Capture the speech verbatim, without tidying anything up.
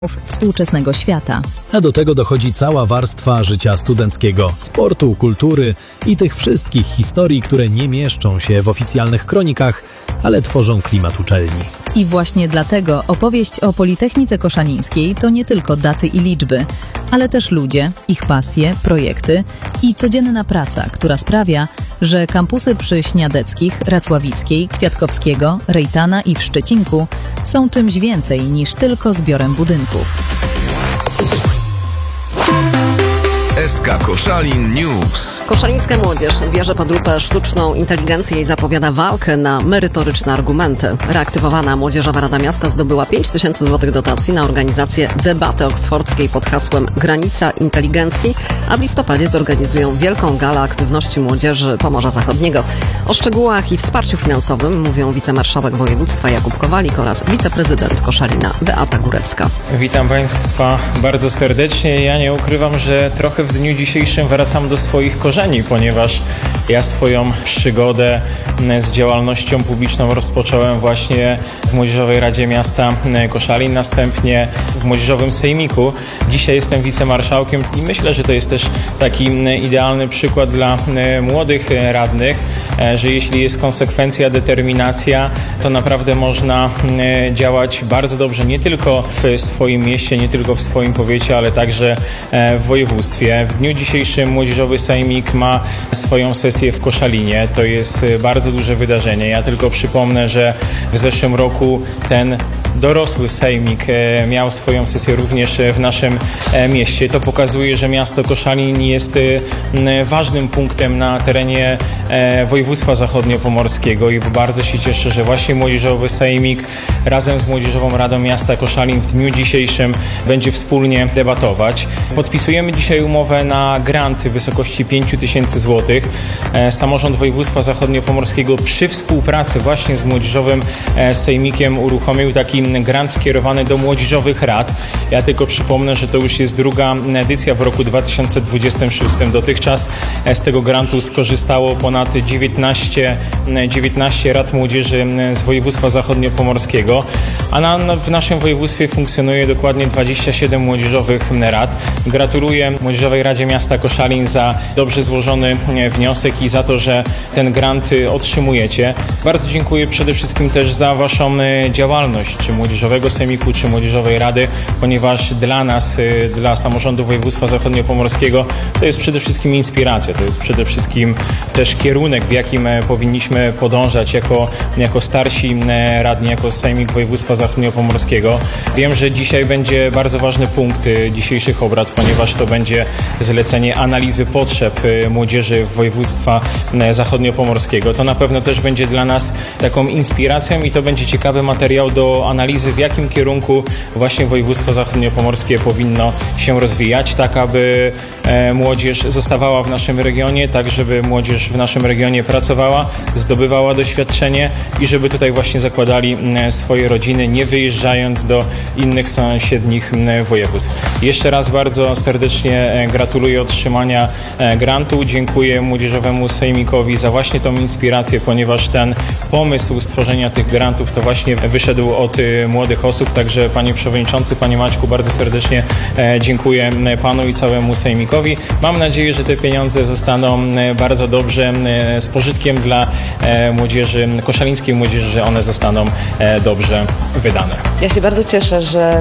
współczesnego świata. A do tego dochodzi cała warstwa życia studenckiego, sportu, kultury i tych wszystkich historii, które nie mieszczą się w oficjalnych kronikach, ale tworzą klimat uczelni. I właśnie dlatego opowieść o Politechnice Koszalińskiej to nie tylko daty i liczby, ale też ludzie, ich pasje, projekty i codzienna praca, która sprawia, że kampusy przy Śniadeckich, Racławickiej, Kwiatkowskiego, Rejtana i w Szczecinku są czymś więcej niż tylko zbiorem budynków. S K Koszalin News. Koszalińska młodzież bierze pod lupę sztuczną inteligencję i zapowiada walkę na merytoryczne argumenty. Reaktywowana Młodzieżowa Rada Miasta zdobyła pięć tysięcy złotych dotacji na organizację debaty oksfordzkiej pod hasłem Granica Inteligencji, a w listopadzie zorganizują wielką galę aktywności młodzieży Pomorza Zachodniego. O szczegółach i wsparciu finansowym mówią wicemarszałek województwa Jakub Kowalik oraz wiceprezydent Koszalina Beata Górecka. Witam Państwa bardzo serdecznie. Ja nie ukrywam, że trochę w dniu dzisiejszym wracam do swoich korzeni, ponieważ ja swoją przygodę z działalnością publiczną rozpocząłem właśnie w Młodzieżowej Radzie Miasta Koszalin, następnie w Młodzieżowym Sejmiku. Dzisiaj jestem wicemarszałkiem i myślę, że to jest też taki idealny przykład dla młodych radnych, że jeśli jest konsekwencja, determinacja, to naprawdę można działać bardzo dobrze nie tylko w swoim mieście, nie tylko w swoim powiecie, ale także w województwie. W dniu dzisiejszym Młodzieżowy Sejmik ma swoją sesję w Koszalinie. To jest bardzo duże wydarzenie. Ja tylko przypomnę, że w zeszłym roku ten dorosły sejmik miał swoją sesję również w naszym mieście. To pokazuje, że miasto Koszalin jest ważnym punktem na terenie województwa zachodniopomorskiego i bardzo się cieszę, że właśnie Młodzieżowy Sejmik razem z Młodzieżową Radą Miasta Koszalin w dniu dzisiejszym będzie wspólnie debatować. Podpisujemy dzisiaj umowę na grant w wysokości pięć tysięcy złotych. Samorząd województwa zachodniopomorskiego przy współpracy właśnie z Młodzieżowym Sejmikiem uruchomił taki grant skierowany do młodzieżowych rad. Ja tylko przypomnę, że to już jest druga edycja w roku dwa tysiące dwudziestym szóstym. Dotychczas z tego grantu skorzystało ponad dziewiętnaście, dziewiętnaście rad młodzieży z województwa zachodniopomorskiego, a na, w naszym województwie funkcjonuje dokładnie dwadzieścia siedem młodzieżowych rad. Gratuluję Młodzieżowej Radzie Miasta Koszalin za dobrze złożony wniosek i za to, że ten grant otrzymujecie. Bardzo dziękuję przede wszystkim też za Waszą działalność, czy Młodzieżowego Sejmiku, czy Młodzieżowej Rady, ponieważ dla nas, dla samorządu województwa zachodniopomorskiego to jest przede wszystkim inspiracja, to jest przede wszystkim też kierunek, w jakim powinniśmy podążać jako, jako starsi radni, jako Sejmik województwa zachodniopomorskiego. Wiem, że dzisiaj będzie bardzo ważny punkt dzisiejszych obrad, ponieważ to będzie zlecenie analizy potrzeb młodzieży województwa zachodniopomorskiego. To na pewno też będzie dla nas taką inspiracją i to będzie ciekawy materiał do analizy, w jakim kierunku właśnie województwo zachodniopomorskie powinno się rozwijać, tak aby młodzież zostawała w naszym regionie, tak żeby młodzież w naszym regionie pracowała, zdobywała doświadczenie i żeby tutaj właśnie zakładali swoje rodziny, nie wyjeżdżając do innych sąsiednich województw. Jeszcze raz bardzo serdecznie gratuluję otrzymania grantu. Dziękuję Młodzieżowemu Sejmikowi za właśnie tą inspirację, ponieważ ten pomysł stworzenia tych grantów to właśnie wyszedł od młodych osób. Także Panie Przewodniczący, Panie Maćku, bardzo serdecznie dziękuję Panu i całemu Sejmikowi. Mam nadzieję, że te pieniądze zostaną bardzo dobrze z pożytkiem dla młodzieży, koszalińskiej młodzieży, że one zostaną dobrze wydane. Ja się bardzo cieszę, że